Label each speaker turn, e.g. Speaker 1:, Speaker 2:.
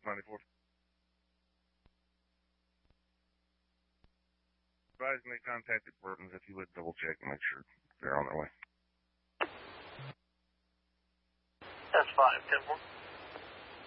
Speaker 1: 94. Advise me contact at Burton's if you would double check and make sure they're on their way.
Speaker 2: That's 5, 10-4.